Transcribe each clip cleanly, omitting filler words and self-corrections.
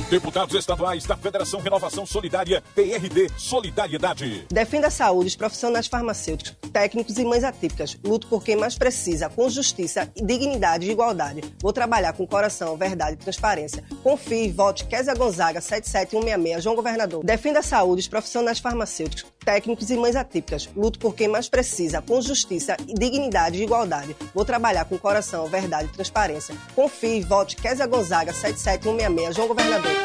Deputados estaduais da Federação Renovação Solidária, PRD, Solidariedade. Defenda a saúde dos profissionais farmacêuticos, técnicos e mães atípicas. Luto por quem mais precisa, com justiça, dignidade e igualdade. Vou trabalhar com coração, verdade e transparência. Confie e vote Kézia Gonzaga, 77166, João Governador. Defenda a saúde dos profissionais farmacêuticos, técnicos e mães atípicas. Luto por quem mais precisa, com justiça, dignidade e igualdade. Vou trabalhar com coração, verdade e transparência. Confie e vote Kézia Gonzaga, 77166, João Governador.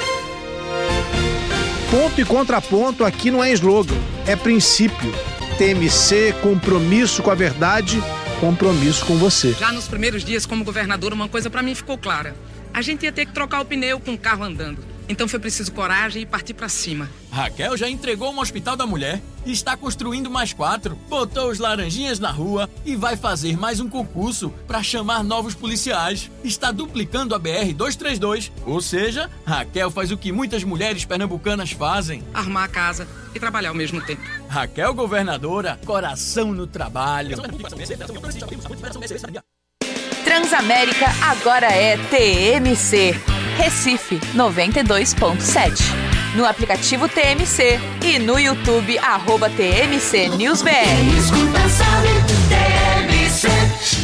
Ponto e contraponto aqui não é slogan, é princípio. TMC, compromisso com a verdade, compromisso com você. Já nos primeiros dias como governador, uma coisa pra mim ficou clara. A gente ia ter que trocar o pneu com o carro andando. Então foi preciso coragem e partir pra cima. Raquel já entregou um hospital da mulher, está construindo mais 4, botou os laranjinhas na rua e vai fazer mais um concurso para chamar novos policiais. Está duplicando a BR-232, ou seja, Raquel faz o que muitas mulheres pernambucanas fazem. Arrumar a casa e trabalhar ao mesmo tempo. Raquel governadora, coração no trabalho. Transamérica agora é TMC. Recife 92.7. No aplicativo TMC e no YouTube @TMC NewsBR. Escuta, sabe, TMC.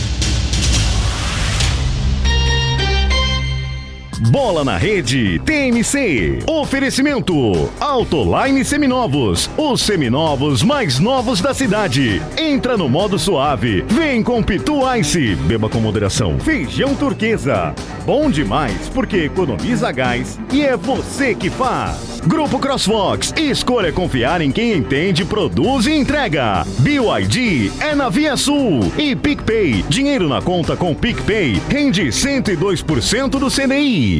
Bola na Rede TMC. Oferecimento Autoline Seminovos. Os seminovos mais novos da cidade. Entra no modo suave. Vem com Pitu Ice. Beba com moderação. Feijão turquesa. Bom demais porque economiza gás e é você que faz. Grupo CrossFox. Escolha confiar em quem entende, produz e entrega. BYD é na Via Sul. E PicPay. Dinheiro na conta com PicPay rende 102% do CDI.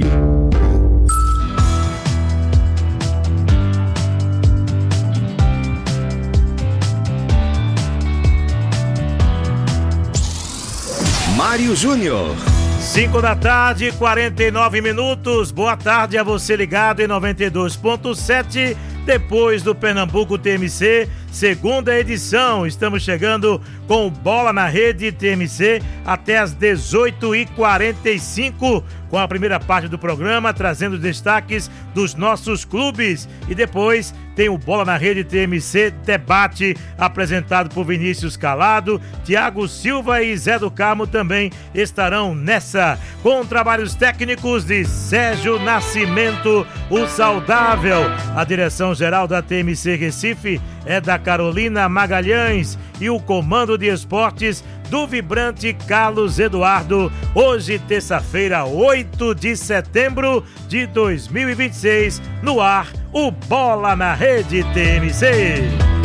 Mário Júnior. 5 da tarde, 49 minutos. Boa tarde a você ligado em 92.7. Depois do Pernambuco TMC, segunda edição. Estamos chegando com Bola na Rede TMC até as 18h45, com a primeira parte do programa, trazendo os destaques dos nossos clubes. E depois tem o Bola na Rede TMC Debate, apresentado por Vinícius Calado, Tiago Silva e Zé do Carmo também estarão nessa, com trabalhos técnicos de Sérgio Nascimento, o saudável. A direção-geral da TMC Recife é da Carolina Magalhães e o comando de esportes do vibrante Carlos Eduardo. Hoje, terça-feira, 8 de setembro de 2026, no ar, o Bola na Rede TMC.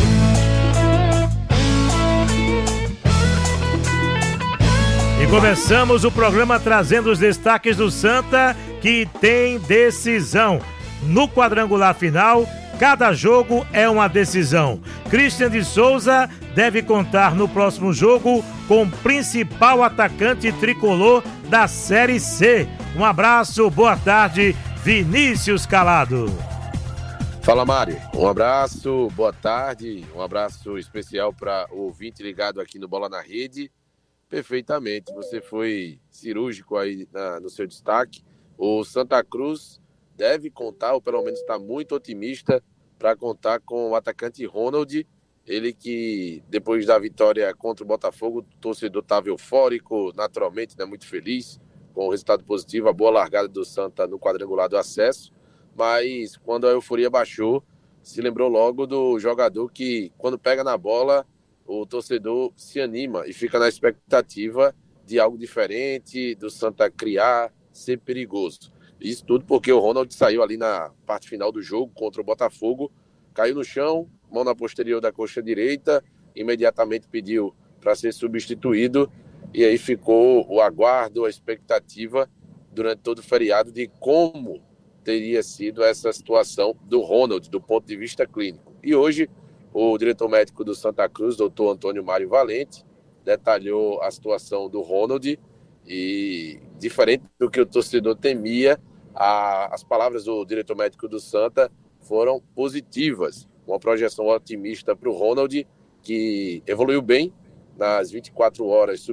E começamos o programa trazendo os destaques do Santa, que tem decisão. No quadrangular final, cada jogo é uma decisão. Christian de Souza deve contar no próximo jogo com o principal atacante tricolor da Série C. Um abraço, boa tarde, Vinícius Calado. Fala, Mário. Um abraço, boa tarde. Um abraço especial para o ouvinte ligado aqui no Bola na Rede. Perfeitamente, você foi cirúrgico aí no seu destaque. O Santa Cruz deve contar, ou pelo menos está muito otimista, para contar com o atacante Ronald. Ele que, depois da vitória contra o Botafogo, o torcedor estava eufórico, naturalmente, né, muito feliz com o resultado positivo, a boa largada do Santa no quadrangular do acesso. Mas quando a euforia baixou, se lembrou logo do jogador que, quando pega na bola, o torcedor se anima e fica na expectativa de algo diferente, do Santa criar, ser perigoso. Isso tudo porque o Ronald saiu ali na parte final do jogo contra o Botafogo, caiu no chão, mão na posterior da coxa direita, imediatamente pediu para ser substituído, e aí ficou o aguardo, a expectativa durante todo o feriado de como teria sido essa situação do Ronald, do ponto de vista clínico. E hoje, o diretor médico do Santa Cruz, doutor Antônio Mário Valente, detalhou a situação do Ronald e, diferente do que o torcedor temia, as palavras do diretor médico do Santa foram positivas. Uma projeção otimista para o Ronald, que evoluiu bem nas 24 horas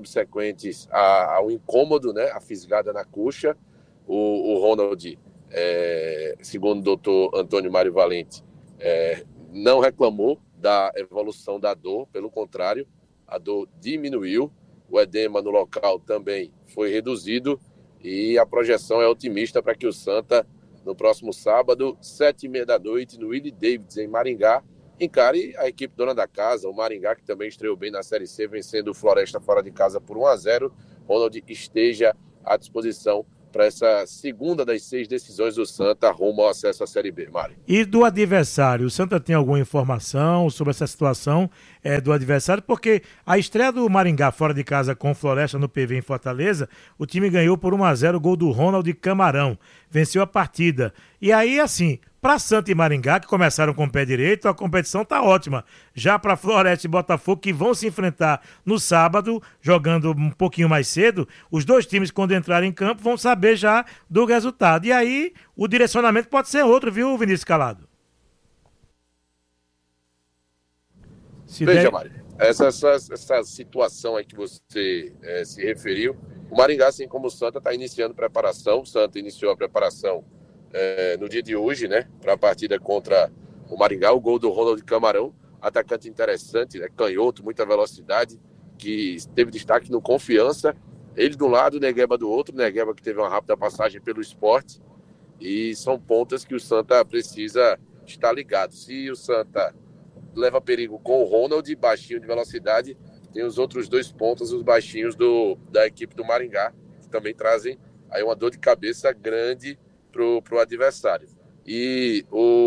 subsequentes ao incômodo, né, a fisgada na coxa. O Ronald segundo o doutor Antônio Mário Valente, não reclamou da evolução da dor, pelo contrário, a dor diminuiu, o edema no local também foi reduzido e a projeção é otimista para que o Santa, no próximo sábado, 7h30 da noite, no Willie Davids, em Maringá, encare a equipe dona da casa, o Maringá, que também estreou bem na Série C, vencendo o Floresta fora de casa por 1-0. Ronald esteja à disposição para essa segunda das 6 decisões do Santa rumo ao acesso à Série B, Mário. E do adversário, o Santa tem alguma informação sobre essa situação do adversário? Porque a estreia do Maringá fora de casa com Floresta no PV em Fortaleza, o time ganhou por 1-0, o gol do Ronald Camarão, venceu a partida. E aí, assim, para Santa e Maringá, que começaram com o pé direito, a competição tá ótima. Já para Floresta e Botafogo, que vão se enfrentar no sábado, jogando um pouquinho mais cedo, os dois times, quando entrarem em campo, vão saber já do resultado. E aí, o direcionamento pode ser outro, viu, Vinícius Calado? Veja, Mário, essa situação aí que você se referiu, o Maringá, assim como o Santa, está iniciando preparação. O Santa iniciou a preparação no dia de hoje, né, para a partida contra o Maringá. O gol do Ronald Camarão, atacante interessante, né, canhoto, muita velocidade, que teve destaque no Confiança. Ele do lado, Negueba do outro, Negueba que teve uma rápida passagem pelo Sport, e são pontas que o Santa precisa estar ligado. Se o Santa leva perigo com o Ronald, baixinho de velocidade, tem os outros 2 pontas, os baixinhos da equipe do Maringá, que também trazem aí uma dor de cabeça grande pro adversário. E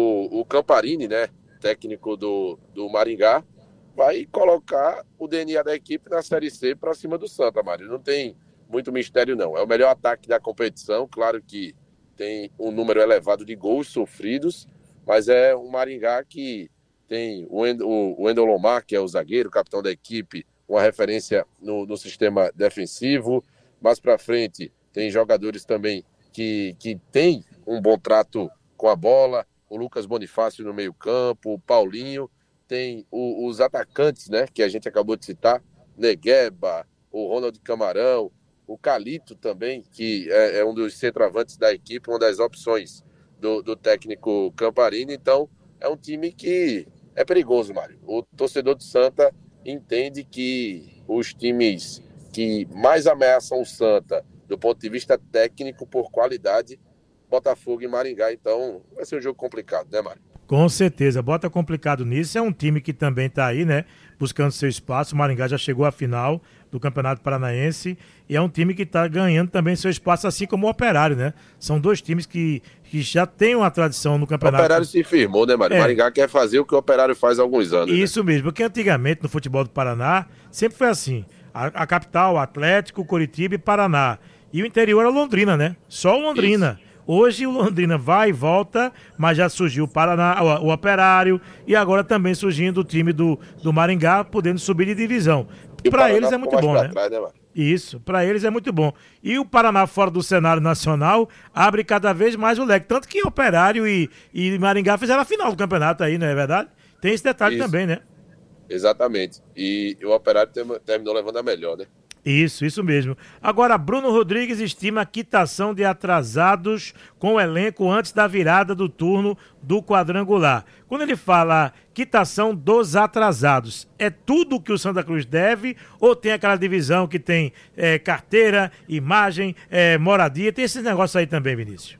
o Camparini, né, técnico do Maringá, vai colocar o DNA da equipe na Série C para cima do Santa, Mário. Não tem muito mistério, não. É o melhor ataque da competição. Claro que tem um número elevado de gols sofridos, mas é um Maringá que tem o Wendel Lomar, que é o zagueiro, capitão da equipe, uma referência no sistema defensivo. Mais para frente, tem jogadores também que tem um bom trato com a bola, o Lucas Bonifácio no meio campo, o Paulinho, tem os atacantes, né, que a gente acabou de citar, Negueba, o Ronald Camarão, o Calito também, que é um dos centroavantes da equipe, uma das opções do técnico Camparini. Então, é um time que é perigoso, Mário. O torcedor do Santa entende que os times que mais ameaçam o Santa do ponto de vista técnico, por qualidade, Botafogo e Maringá. Então, vai ser um jogo complicado, né, Mário? Com certeza, bota complicado nisso. É um time que também está aí, né, buscando seu espaço. O Maringá já chegou à final do Campeonato Paranaense e é um time que está ganhando também seu espaço, assim como o Operário, né? São 2 times que já têm uma tradição no campeonato. O Operário se firmou, né, Mário? O Maringá quer fazer o que o Operário faz há alguns anos. Isso, né? Mesmo, porque antigamente no futebol do Paraná sempre foi assim. A capital, Atlético, Coritiba e Paraná. E o interior era Londrina, né? Só o Londrina. Isso. Hoje o Londrina vai e volta, mas já surgiu o Paraná, o Operário, e agora também surgindo o time do Maringá, podendo subir de divisão. Para eles é muito bom, né? Trás, né, isso, para eles é muito bom. E o Paraná fora do cenário nacional abre cada vez mais o leque. Tanto que Operário e Maringá fizeram a final do campeonato aí, não é verdade? Tem esse detalhe também, né? Exatamente. E o Operário terminou levando a melhor, né? Isso mesmo. Agora, Bruno Rodrigues estima a quitação de atrasados com o elenco antes da virada do turno do quadrangular. Quando ele fala quitação dos atrasados, é tudo que o Santa Cruz deve ou tem aquela divisão que tem carteira, imagem, moradia? Tem esses negócios aí também, Vinícius?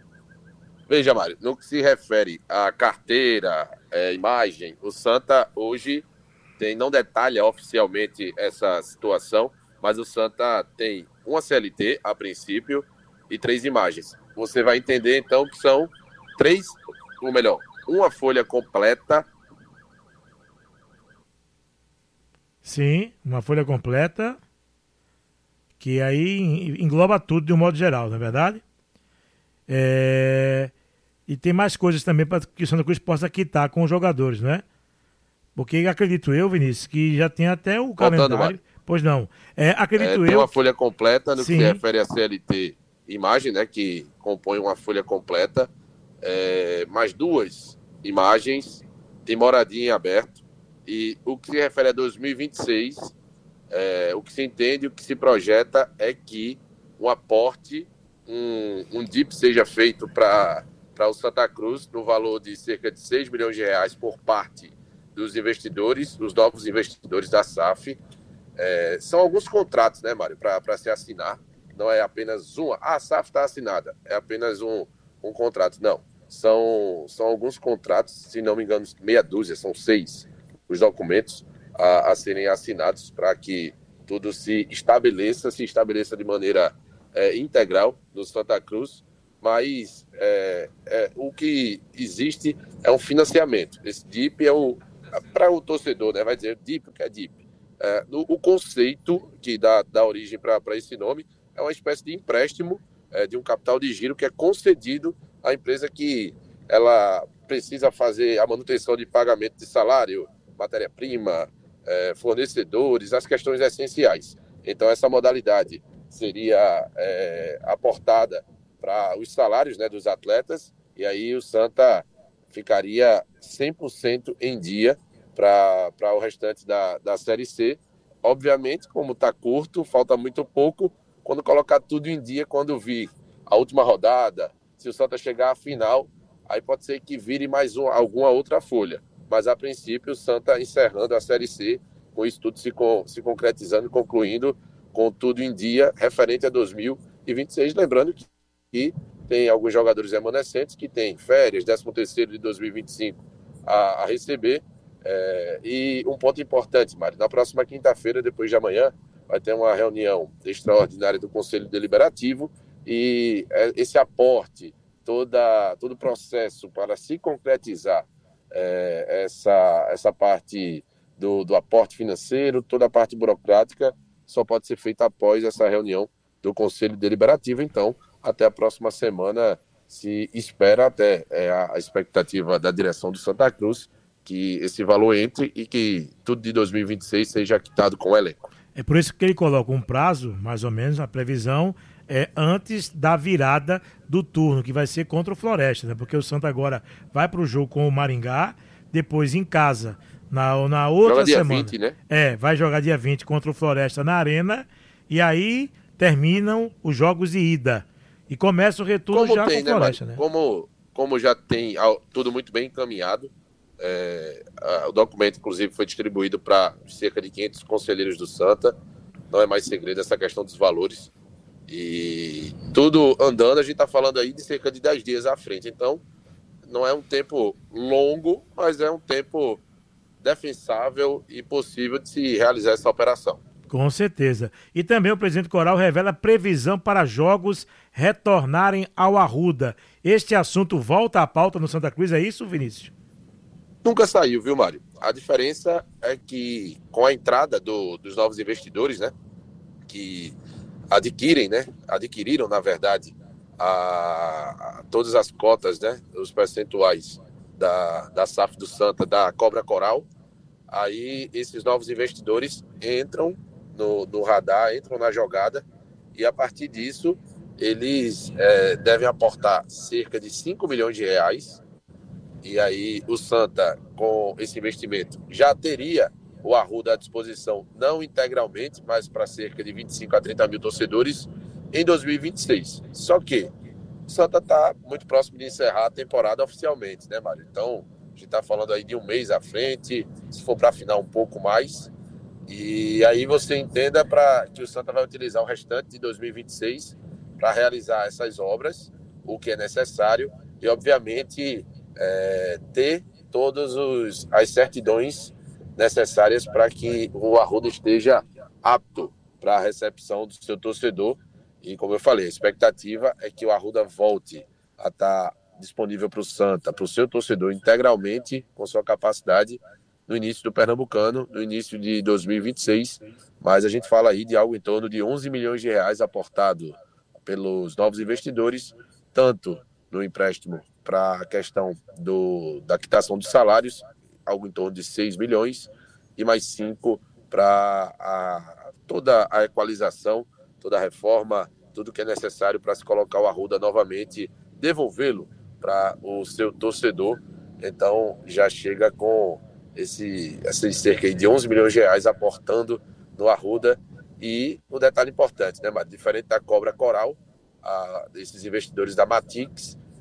Veja, Mário, no que se refere à carteira, imagem, o Santa hoje não detalha oficialmente essa situação, mas o Santa tem uma CLT, a princípio, e 3 imagens. Você vai entender, então, que são 3, ou melhor, uma folha completa. Sim, uma folha completa, que aí engloba tudo de um modo geral, não é verdade? E tem mais coisas também para que o Santa Cruz possa quitar com os jogadores, né? Porque acredito eu, Vinícius, que já tem até o calendário. Pois não. Acredito tem eu. Uma folha completa no Sim. que se refere à CLT imagem, né? Que compõe uma folha completa. Mais 2 imagens, tem moradia em aberto. E o que se refere a 2026, o que se entende, o que se projeta é que um aporte, um DIP seja feito para para o Santa Cruz, no valor de cerca de 6 milhões de reais por parte dos investidores, os novos investidores da SAF. São alguns contratos, né, Mário, para se assinar. Não é apenas uma. A SAF está assinada, é apenas um contrato. Não, são alguns contratos, se não me engano, meia dúzia, são 6 os documentos a serem assinados para que tudo se estabeleça de maneira integral no Santa Cruz, mas o que existe é um financiamento. Esse DIP para o torcedor, né, vai dizer DIP, o que é DIP? O conceito que dá origem para esse nome é uma espécie de empréstimo de um capital de giro que é concedido à empresa que ela precisa fazer a manutenção de pagamento de salário, matéria-prima, fornecedores, as questões essenciais. Então, essa modalidade seria aportada para os salários, né, dos atletas, e aí o Santa ficaria 100% em dia para o restante da Série C. Obviamente, como está curto, falta muito pouco, quando colocar tudo em dia, quando vir a última rodada, se o Santa chegar à final, aí pode ser que vire mais alguma outra folha. Mas, a princípio, o Santa encerrando a Série C, com isso tudo se concretizando e concluindo com tudo em dia, referente a 2026. Lembrando que tem alguns jogadores remanescentes que têm férias, 13º de 2025 a receber. E um ponto importante, Mário, na próxima quinta-feira, depois de amanhã, vai ter uma reunião extraordinária do Conselho Deliberativo e esse aporte, todo o processo para se concretizar essa parte do aporte financeiro, toda a parte burocrática, só pode ser feita após essa reunião do Conselho Deliberativo. Então, até a próxima semana se espera, até a expectativa da direção do Santa Cruz, que esse valor entre e que tudo de 2026 seja quitado com o elenco. É por isso que ele coloca um prazo, mais ou menos, a previsão antes da virada do turno, que vai ser contra o Floresta, né? Porque o Santa agora vai para o jogo com o Maringá, depois em casa, na outra semana. Dia 20, né? Vai jogar dia 20 contra o Floresta na Arena, e aí terminam os jogos de ida. E começa o retorno com o Floresta, né? Como já tem tudo muito bem encaminhado, o documento, inclusive, foi distribuído para cerca de 500 conselheiros do Santa. Não é mais segredo essa questão dos valores. E tudo andando, a gente está falando aí de cerca de 10 dias à frente. Então, não é um tempo longo, mas é um tempo defensável e possível de se realizar essa operação. Com certeza. E também o presidente Coral revela previsão para jogos retornarem ao Arruda. Este assunto volta à pauta no Santa Cruz, é isso, Vinícius? Nunca saiu, viu, Mário? A diferença é que com a entrada dos novos investidores, né, que adquiriram, na verdade, todas as cotas, né, os percentuais da SAF do Santa, da Cobra Coral, aí esses novos investidores entram no radar, entram na jogada, e a partir disso eles devem aportar cerca de 5 milhões de reais. E aí o Santa, com esse investimento, já teria o Arruda à disposição, não integralmente, mas para cerca de 25 a 30 mil torcedores em 2026. Só que o Santa está muito próximo de encerrar a temporada oficialmente, né, Mário? Então, a gente está falando aí de um mês à frente, se for para a final um pouco mais. E aí você entenda que o Santa vai utilizar o restante de 2026 para realizar essas obras, o que é necessário, e obviamente ter todas as certidões necessárias para que o Arruda esteja apto para a recepção do seu torcedor. E como eu falei, a expectativa é que o Arruda volte a estar disponível para o Santa, para o seu torcedor integralmente, com sua capacidade, no início do Pernambucano, no início de 2026. Mas a gente fala aí de algo em torno de 11 milhões de reais aportado pelos novos investidores, tanto no empréstimo para a questão da quitação dos salários, algo em torno de 6 milhões, e mais 5 para toda a equalização, toda a reforma, tudo que é necessário para se colocar o Arruda novamente, devolvê-lo para o seu torcedor. Então já chega com esses cerca de 11 milhões de reais aportando no Arruda. E um detalhe importante, né, mas diferente da Cobra Coral, esses investidores da Matix,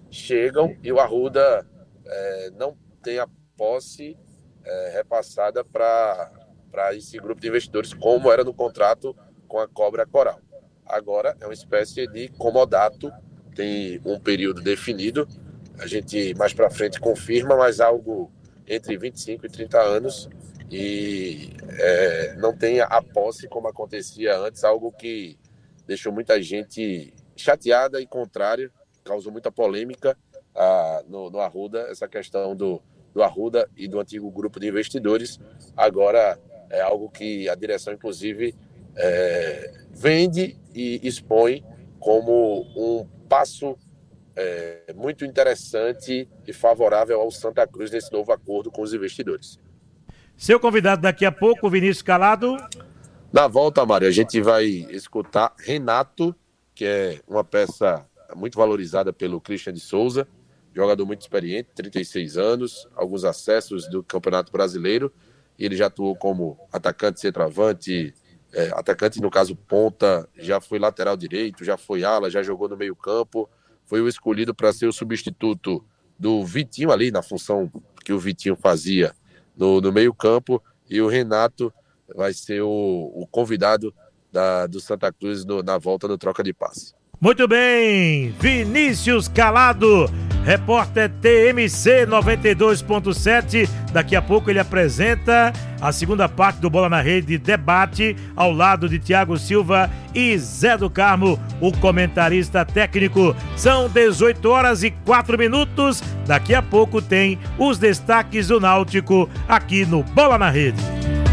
chegam e o Arruda não tem a posse repassada para esse grupo de investidores, como era no contrato com a Cobra Coral. Agora é uma espécie de comodato, tem um período definido, a gente mais para frente confirma, mas algo entre 25 e 30 anos, e não tem a posse como acontecia antes, algo que deixou muita gente chateada e contrária, causou muita polêmica no Arruda, essa questão do Arruda e do antigo grupo de investidores. Agora é algo que a direção, inclusive, vende e expõe como um passo muito interessante e favorável ao Santa Cruz nesse novo acordo com os investidores. Seu convidado daqui a pouco, Vinícius Calado. Na volta, Mário, a gente vai escutar Renato, que é uma peça muito valorizada pelo Christian de Souza, jogador muito experiente, 36 anos, alguns acessos do Campeonato Brasileiro, e ele já atuou como atacante, centroavante, atacante no caso ponta, já foi lateral direito, já foi ala, já jogou no meio campo, foi o escolhido para ser o substituto do Vitinho ali, na função que o Vitinho fazia no meio campo, e o Renato vai ser o convidado do Santa Cruz na volta do troca de passe. Muito bem, Vinícius Calado, repórter TMC 92.7. Daqui a pouco ele apresenta a segunda parte do Bola na Rede debate, ao lado de Thiago Silva e Zé do Carmo, o comentarista técnico. São 18h04. Daqui a pouco tem os destaques do Náutico aqui no Bola na Rede.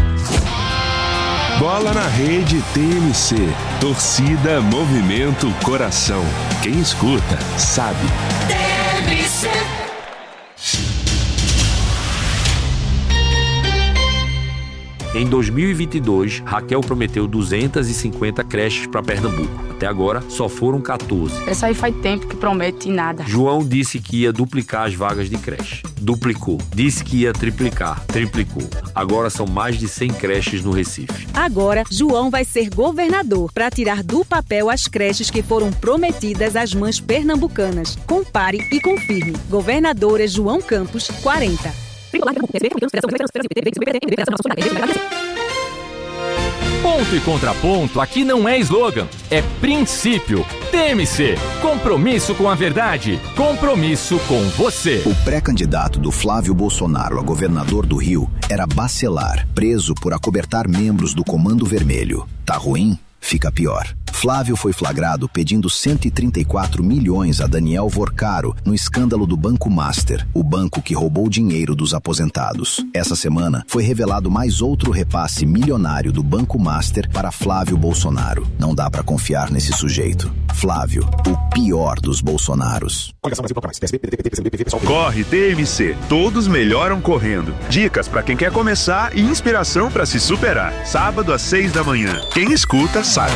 Bola na Rede TMC. Torcida, movimento, coração. Quem escuta, sabe. TMC. Em 2022, Raquel prometeu 250 creches para Pernambuco. Até agora, só foram 14. Essa aí faz tempo que promete nada. João disse que ia duplicar as vagas de creche. Duplicou. Disse que ia triplicar. Triplicou. Agora são mais de 100 creches no Recife. Agora, João vai ser governador para tirar do papel as creches que foram prometidas às mães pernambucanas. Compare e confirme. Governador é João Campos, 40. Ponto e contraponto aqui não é slogan, é princípio. TMC, compromisso com a verdade, compromisso com você. O pré-candidato do Flávio Bolsonaro a governador do Rio era Bacelar, preso por acobertar membros do Comando Vermelho. Tá ruim? Fica pior. Flávio foi flagrado pedindo 134 milhões a Daniel Vorcaro no escândalo do Banco Master, o banco que roubou dinheiro dos aposentados. Essa semana foi revelado mais outro repasse milionário do Banco Master para Flávio Bolsonaro. Não dá pra confiar nesse sujeito. Flávio, o pior dos Bolsonaros. Corre TMC, todos melhoram correndo. Dicas pra quem quer começar e inspiração pra se superar. Sábado às 6 da manhã. Quem escuta sabe.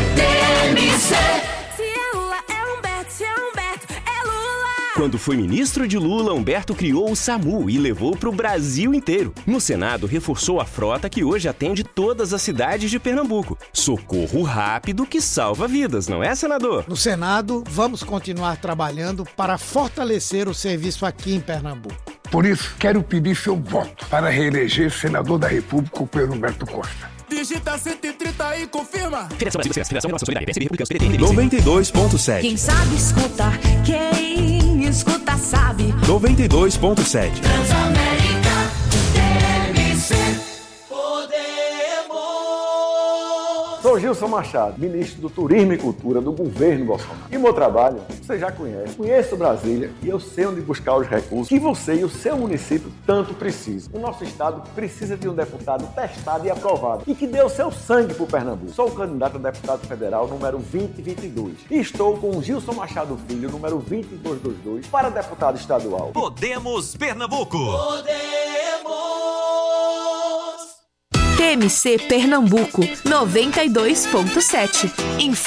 Quando foi ministro de Lula, Humberto criou o SAMU e levou para o Brasil inteiro. No Senado, reforçou a frota que hoje atende todas as cidades de Pernambuco. Socorro rápido que salva vidas, não é, senador? No Senado, vamos continuar trabalhando para fortalecer o serviço aqui em Pernambuco. Por isso, quero pedir seu voto para reeleger senador da República, o Pedro Humberto Costa. Digita 130 e confirma. Federação Brasil, Federação Inovação Solidária, PSB, Republicanos, PT, 92.7. Quem sabe escutar, quem escuta sabe. 92.7. Transamérica, TMC. Sou Gilson Machado, ministro do Turismo e Cultura do governo Bolsonaro. E o meu trabalho, você já conhece. Conheço Brasília e eu sei onde buscar os recursos que você e o seu município tanto precisam. O nosso estado precisa de um deputado testado e aprovado e que dê o seu sangue pro Pernambuco. Sou o candidato a deputado federal número 2022 e estou com o Gilson Machado Filho, número 2222, para deputado estadual. Podemos Pernambuco! TMC Pernambuco 92.7.